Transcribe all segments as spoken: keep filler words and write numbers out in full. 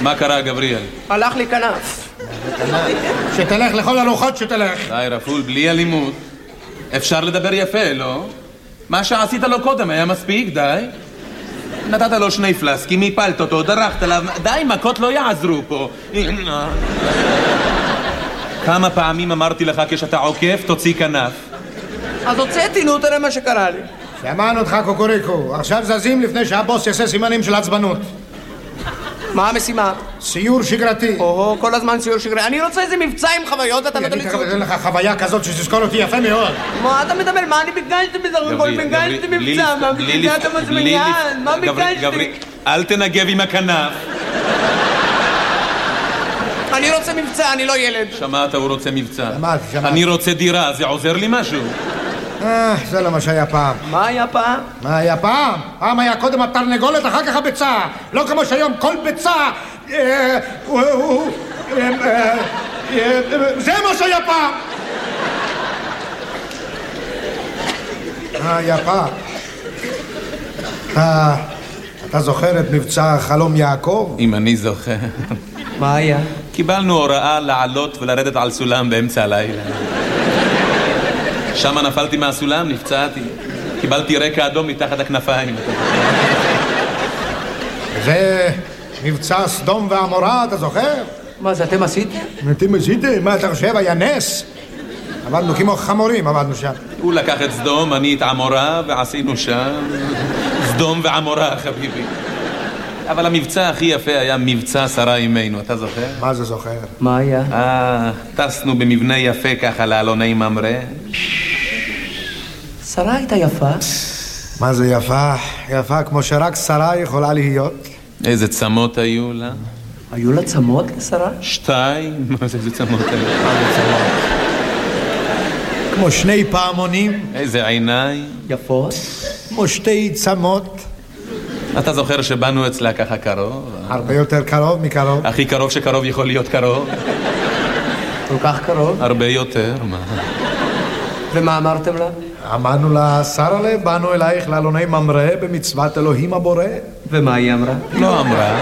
מה קרה, גבריאל? הלך לי כנף. שתלך לכל הרוחות שתלך. די, רפול, בלי אלימות. אפשר לדבר יפה, לא? מה שעשית לו קודם היה מספיק, די. נתת לו שני פלסקים, הפלת אותו, דרכת עליו. די, מכות לא יעזרו פה. כמה פעמים אמרתי לך כשאתה עוקף, תוציא כנף. אז הוצאתי, נו, תראה מה שקרה לי. שמענו אותך קוקוריקו. עכשיו זזים לפני שהבוס יעשה סימנים של עצבנות. מה המשימה? סיור שגרתי. או, כל הזמן סיור שגרתי. אני רוצה איזה מבצע עם חוויות, אתה נותן לי סיור. אני תכף אתן לך חוויה כזאת שתזכור אותי יפה מאוד. מה אתה מדבר? מה אני ביקשתי בסך הכל? ביקשתי מבצע, מה ביקשת מזמיין? מה ביקשתי? אל תנגב עם הכנף. אני רוצה מבצע, אני לא ילד. שמעת, הוא רוצה מבצע. שמעתי, שמעתי. אני רוצה דירה, זה עוזר לי משהו? אה, זה לא מה שהיה פעם. מה היה פעם? מה היה פעם? פעם היה קודם התרנגולת, אחר כך הביצה. לא כמו שהיום כל ביצה... זה מה שהיה פעם. מה היה פעם? אתה זוכר את מבצע חלום יעקב? אם אני זוכר. מה היה? קיבלנו הוראה לעלות ולרדת על סולם באמצע הלילה. שם נפלתי מהסולם, נפצעתי. קיבלתי רקע אדום מתחת הכנפיים. זה מבצע סדום ועמורה, אתה זוכר? מה זה, אתם עשיתם? אתם עשיתם? מה אתה חושב? היה נס? עבדנו כמו חמורים, עבדנו שם. הוא לקח את סדום, אני את עמורה, ועשינו שם סדום ועמורה, חביבי. אבל המבצע הכי יפה היה מבצע שרה אימנו, אתה זוכר? מה זה זוכר? מה היה? אה, טסנו במבנה יפה ככה לאלוני ממרא. שרה הייתה יפה? מה זה יפה? יפה כמו שרק שרה יכולה להיות. איזה צמות היו לה? היו לה צמות לשרה? שתיים? מה זה, איזה צמות היו? כמו שני פעמונים. איזה עיניים? יפות? כמו שתי צמות. אתה זוכר שבאנו אצלה ככה קרוב? הרבה יותר קרוב מקרוב. הכי קרוב שקרוב יכול להיות קרוב. כל כך קרוב? הרבה יותר, מה? ומה אמרתם לה? אמרנו לה, שרה'לה, באנו אלייך לאלוני ממרא במצוות אלוהים הבורא. ומה היא אמרה? לא אמרה.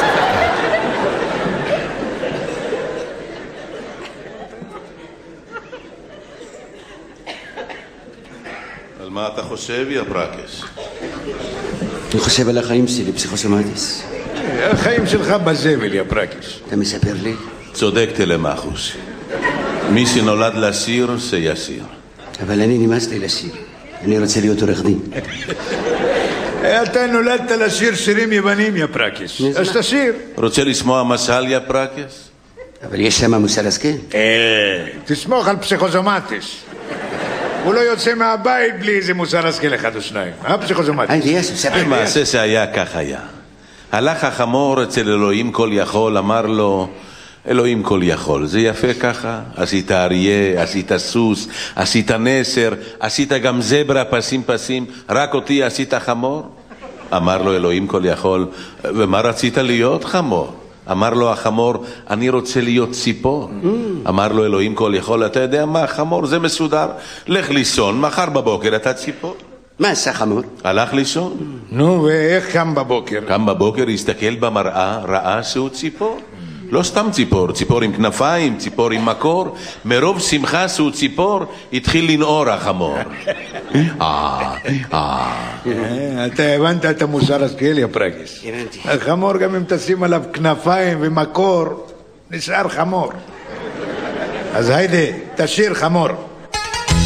על מה אתה חושב, יא ברקס? אני חושב על החיים שלי, פסיכוסומטיס. החיים שלך בזבל, יא ברקס. אתה מספר לי? צודק תלמחוס. מי שנולד לשיר, שישיר. אבל אני נמאס לי לשיר. אני רוצה להיות עורך דין. אתה נולדת לשיר שירים יוונים, יא ברקס. אז תשיר. רוצה לשמוע משל, יא ברקס? אבל יש שם מוסר השכל. אה, תסמוך על פסיכוסומטיס. הוא לא יוצא מהבית בלי איזה מוסר השכל אחד או שניים. אה, פסיכוסומטיס? היי, דיאס, ספר. מעשה שהיה כך היה. הלך החמור אצל אלוהים כל יכול, אמר לו, אלוהים כל יכול, זה יפה ככה? עשית אריה, עשית סוס, עשית נסר, עשית גם זברה פסים פסים, רק אותי עשית חמור? אמר לו אלוהים כל יכול, ומה רצית להיות חמור? אמר לו החמור, אני רוצה להיות ציפור. mm. אמר לו אלוהים כל יכול, אתה יודע מה, חמור זה מסודר, לך לישון, מחר בבוקר אתה ציפור. מה עשה חמור? הלך לישון. mm. נו, ואיך קם בבוקר? קם בבוקר, הסתכל במראה, ראה שהוא ציפור. לא סתם ציפור, ציפור עם כנפיים, ציפור עם מקור. מרוב שמחה שהוא ציפור, התחיל לנעור החמור. אה, אה. אתה הבנת את המוסר השכל, יא ברקס. הבנתי. החמור גם אם תשים עליו כנפיים ומקור, נשאר חמור. אז היידה, תשיר חמור.